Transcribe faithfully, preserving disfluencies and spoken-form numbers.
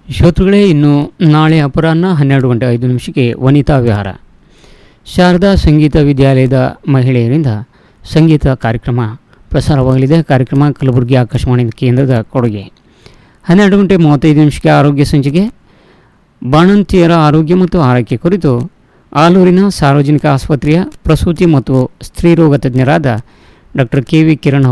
ಶ್ರೋತೃಗಳೇ, ಇನ್ನು ನಾಳೆ ಅಪರಾಹ್ನ ಹನ್ನೆರಡು ಗಂಟೆ ಐದು ನಿಮಿಷಕ್ಕೆ ವನಿತಾ ವಿಹಾರ ಶಾರದಾ ಸಂಗೀತ ವಿದ್ಯಾಲಯದ ಮಹಿಳೆಯರಿಂದ ಸಂಗೀತ ಕಾರ್ಯಕ್ರಮ ಪ್ರಸಾರವಾಗಲಿದೆ. ಕಾರ್ಯಕ್ರಮ ಕಲಬುರಗಿ ಆಕಾಶವಾಣಿ ಕೇಂದ್ರದ ಕೊಡುಗೆ. ಹನ್ನೆರಡು ಗಂಟೆ ಮೂವತ್ತೈದು ನಿಮಿಷಕ್ಕೆ ಆರೋಗ್ಯ ಸಂಚಿಕೆ ಬಾಣಂತಿಯರ ಆರೋಗ್ಯ ಮತ್ತು ಆರೈಕೆ ಕುರಿತು ಆಲೂರಿನ ಸಾರ್ವಜನಿಕ ಆಸ್ಪತ್ರೆಯ ಪ್ರಸೂತಿ ಮತ್ತು ಸ್ತ್ರೀರೋಗ ತಜ್ಞರಾದ ಡಾಕ್ಟರ್ ಕೆ ವಿ ಕಿರಣ್